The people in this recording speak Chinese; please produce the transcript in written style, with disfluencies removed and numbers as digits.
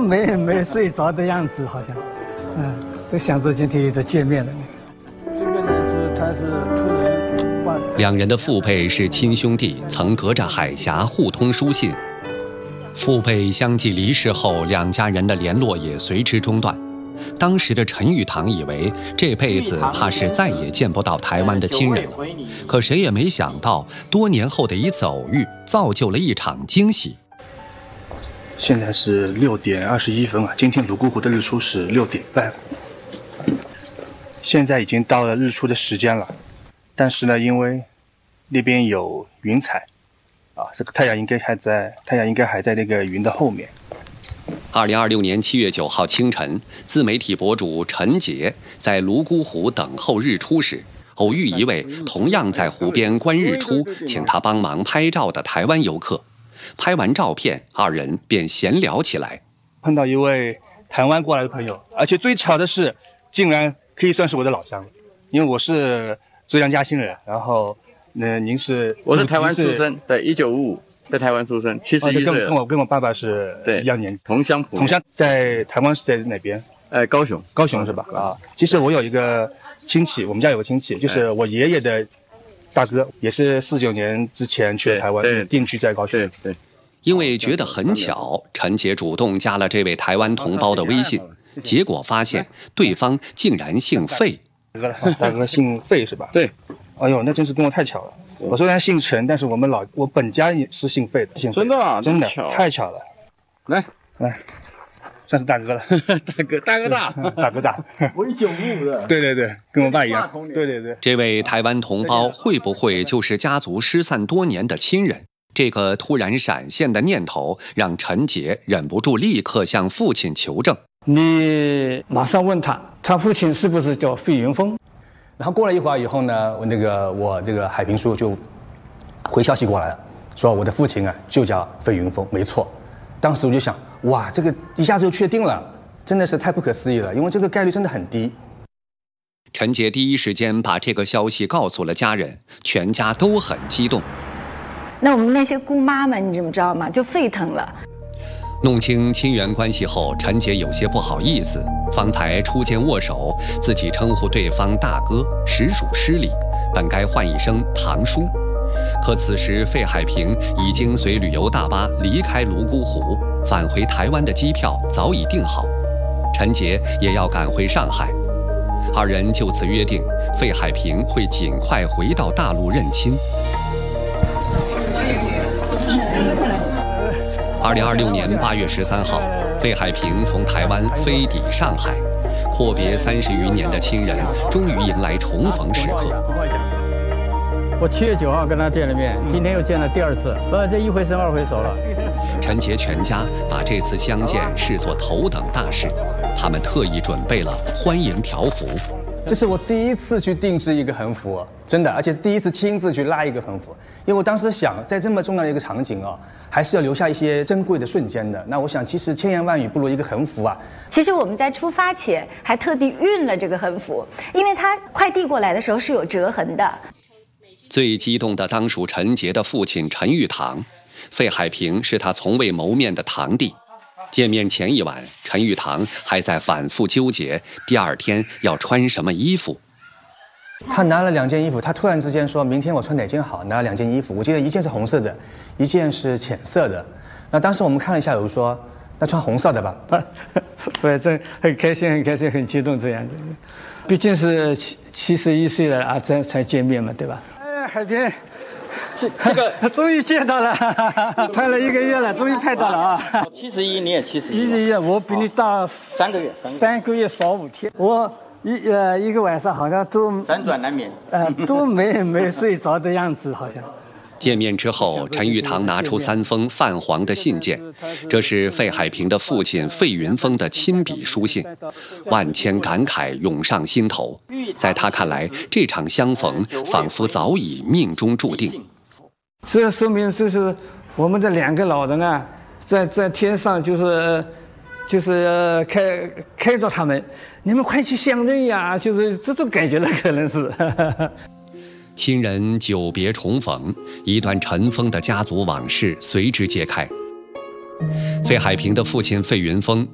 没睡着的样子，好像，都想着今天的见面了。这个呢他是突然把两人的父辈是亲兄弟，曾隔着海峡互通书信。父辈相继离世后，两家人的联络也随之中断。当时的陈玉堂以为这辈子怕是再也见不到台湾的亲人了，可谁也没想到，多年后的一次偶遇，造就了一场惊喜。 现在是6点21分啊，今天泸沽湖的日出是6点半。现在已经到了日出的时间了，但是呢，因为那边有云彩，这个太阳应该还在那个云的后面。 2026年7月9号清晨，自媒体博主陈杰在泸沽湖等候日出时，偶遇一位同样在湖边观日出，请他帮忙拍照的台湾游客。拍完照片，二人便闲聊起来。 碰到一位台湾过来的朋友，而且最巧的是，竟然可以算是我的老乡，因为我是浙江嘉兴人，然后您是？ 我是台湾出生，对，1955在台湾出生，71岁， 跟我爸爸是一样年纪， 同乡。 在台湾是在哪边？ 高雄是吧？其实我有一个亲戚，我们家有个亲戚，就是我爷爷的大哥，也是49年之前去台湾定居在高雄。 对。 因为觉得很巧，陈杰主动加了这位台湾同胞的微信，结果发现对方竟然姓费。 大哥姓费是吧？ 对。 哎呦，那真是跟我太巧了。我虽然姓陈，但是我本家也是姓费的。 真的啊？ 真的太巧了。来，算是大哥了。 大哥大。我1955的。 对，跟我爸一样。对。 这位台湾同胞会不会就是家族失散多年的亲人？这个突然闪现的念头，让陈杰忍不住立刻向父亲求证。 你马上问他父亲是不是叫费云峰？ 然后过了一会儿以后呢，我这个海平叔就回消息过来了，说我的父亲就叫费云峰，没错。当时我就想，哇，这个一下子就确定了，真的是太不可思议了，因为这个概率真的很低。 陈杰第一时间把这个消息告诉了家人，全家都很激动。 那我们那些姑妈们，你知道吗？就沸腾了。 弄清亲缘关系后，陈杰有些不好意思，方才初见握手，自己称呼对方大哥，实属失礼，本该唤一声堂叔。可此时费海平已经随旅游大巴离开泸沽湖，返回台湾的机票早已订好，陈杰也要赶回上海。二人就此约定，费海平会尽快回到大陆认亲。2026年8月13号，费海平从台湾飞抵上海，阔别30余年的亲人终于迎来重逢时刻。 我7月9号跟他见了面，今天又见了第2次，这一回生二回熟了。 陈杰全家把这次相见视作头等大事，他们特意准备了欢迎条幅。 这是我第一次去定制一个横幅，真的，而且第一次亲自去拉一个横幅，因为我当时想，在这么重要的一个场景还是要留下一些珍贵的瞬间的。那我想，其实千言万语不如一个横幅啊。 其实我们在出发前还特地熨了这个横幅，因为它快递过来的时候是有折痕的。 最激动的当属陈杰的父亲陈玉堂，费海平是他从未谋面的堂弟。见面前一晚，陈玉堂还在反复纠结第2天要穿什么衣服。 他拿了2件衣服，他突然之间说明天我穿哪件好，拿了2件衣服，我记得一件是红色的，一件是浅色的。那当时我们看了一下，有说那穿红色的吧。 反正很开心，很激动这样子。毕竟是71岁了啊，才见面嘛，对吧？哎，海平。这个终于见到了，拍了1个月了，终于拍到了啊 ！71，你也71。 71，我比你大 3个月 ，3个月少5天。我一个晚上好像都辗转难眠， 都没睡着的样子，好像。 见面之后，陈玉堂拿出3封泛黄的信件，这是费海平的父亲费云峰的亲笔书信，万千感慨涌上心头。在他看来，这场相逢仿佛早已命中注定。 这说明就是我们这2个老人啊，在天上就是开着他们，你们快去相认呀，就是这种感觉了，可能是。 亲人久别重逢，一段尘封的家族往事随之揭开。费海平的父亲费云峰